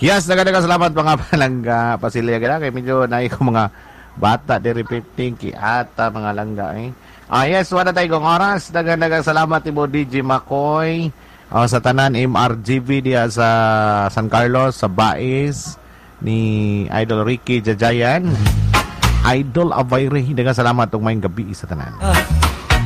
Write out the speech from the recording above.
Yes, daga salamat mga palangga pasilya gila kay medyo naay ko mga bata di repeating ki ata mga langga eh. Yes, wala tayo kong oras. Daga salamat mo DJ Makoy. Sa tanan MRGV diya sa San Carlos, sa Bais ni Idol Ricky Jajayan. Idol Avaire, daga salamat ug maayong gabi sa tanan.